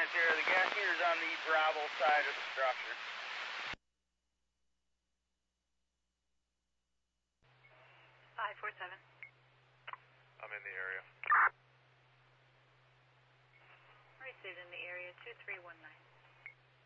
right there. The gas meter's on the Bravo side of the structure. 547. I'm in the area. Received in the area 2319.